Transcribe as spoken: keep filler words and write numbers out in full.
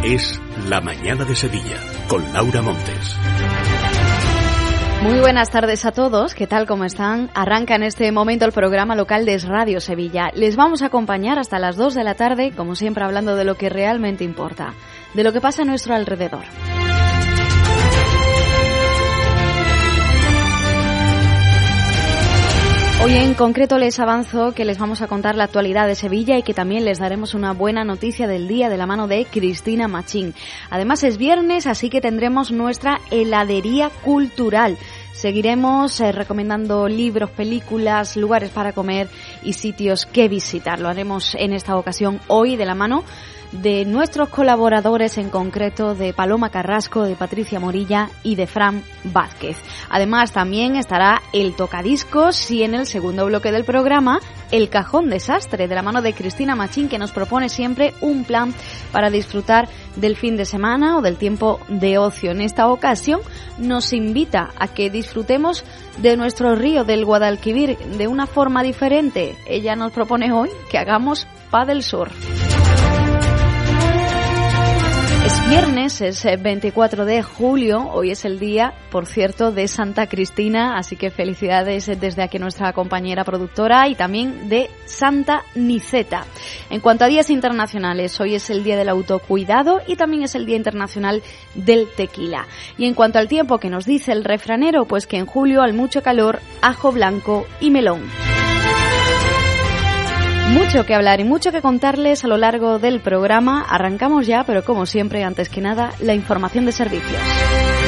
Es La Mañana de Sevilla, con Laura Montes. Muy buenas tardes a todos, ¿qué tal? ¿Cómo están? Arranca en este momento el programa local de Radio Sevilla. Les vamos a acompañar hasta las dos de la tarde, como siempre hablando de lo que realmente importa, de lo que pasa a nuestro alrededor. Hoy en concreto les avanzo que les vamos a contar la actualidad de Sevilla y que también les daremos una buena noticia del día de la mano de Cristina Machín. Además es viernes, así que tendremos nuestra heladería cultural. Seguiremos eh, recomendando libros, películas, lugares para comer y sitios que visitar. Lo haremos en esta ocasión hoy de la mano de nuestros colaboradores, en concreto de Paloma Carrasco, de Patricia Morilla y de Fran Vázquez. Además también estará el tocadiscos y en el segundo bloque del programa el cajón desastre de la mano de Cristina Machín, que nos propone siempre un plan para disfrutar del fin de semana o del tiempo de ocio. En esta ocasión nos invita a que disfrutemos de nuestro río del Guadalquivir de una forma diferente. Ella nos propone hoy que hagamos pádel surf. Es viernes, es veinticuatro de julio, hoy es el día, por cierto, de Santa Cristina, así que felicidades desde aquí a nuestra compañera productora y también de Santa Niceta. En cuanto a días internacionales, hoy es el día del autocuidado y también es el día internacional del tequila. Y en cuanto al tiempo que nos dice el refranero, pues que en julio al mucho calor, ajo blanco y melón. Mucho que hablar y mucho que contarles a lo largo del programa. Arrancamos ya, pero como siempre, antes que nada, la información de servicios.